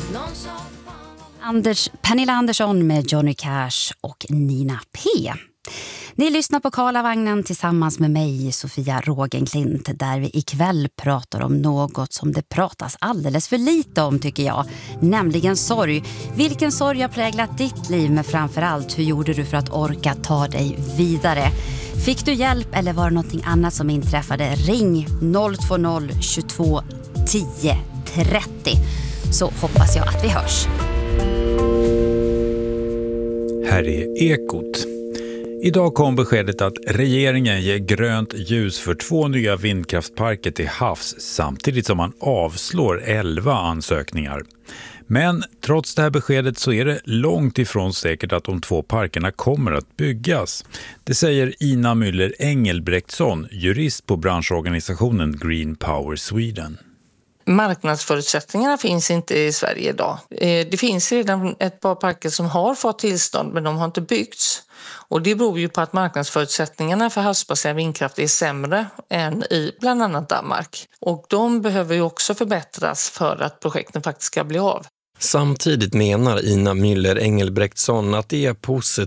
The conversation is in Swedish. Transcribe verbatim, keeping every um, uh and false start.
Anders, Pernilla Andersson med Johnny Cash och Nina P. Ni lyssnar på Karlavagnen tillsammans med mig, Sofia Rågenklint, där vi ikväll pratar om något som det pratas alldeles för lite om, tycker jag, nämligen sorg. Vilken sorg har präglat ditt liv, men framförallt, hur gjorde du för att orka ta dig vidare? Fick du hjälp eller var det någonting annat som inträffade? Ring noll två noll tjugotvå tio trettio, så hoppas jag att vi hörs. Här är Ekot. Idag kom beskedet att regeringen ger grönt ljus för två nya vindkraftparker till havs samtidigt som man avslår elva ansökningar. Men trots det här beskedet så är det långt ifrån säkert att de två parkerna kommer att byggas. Det säger Ina Müller Engelbrektsson, jurist på branschorganisationen Green Power Sweden. Marknadsförutsättningarna finns inte i Sverige idag. Det finns redan ett par parker som har fått tillstånd, men de har inte byggts. Och det beror ju på att marknadsförutsättningarna för havsbaserad vindkraft är sämre än i bland annat Danmark. Och de behöver ju också förbättras för att projekten faktiskt ska bli av. Samtidigt menar Ina Müller Engelbrektsson att det är positivt